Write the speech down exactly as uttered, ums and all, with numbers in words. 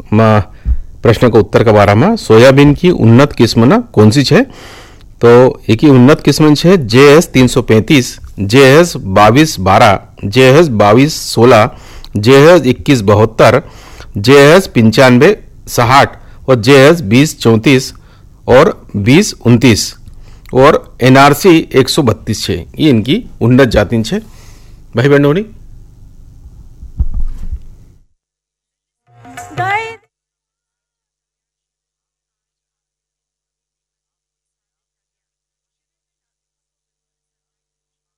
प्रश्न का उत्तर का बारे में सोयाबीन की उन्नत किस्म ना कौन सी है? तो एक ही उन्नत किस्म है जे एस तीन सौ पैंतीस, जे एस बाईस बारह, जे एस बाईस सोलह, जे एस इक्कीस बहत्तर, जे एस पंचानवे साठ और जे एस बीस चौंतीस और बीस उनतीस और एन आर सी एक सौ बत्तीस है। ये इनकी उन्नत जाति है भाई बहनों।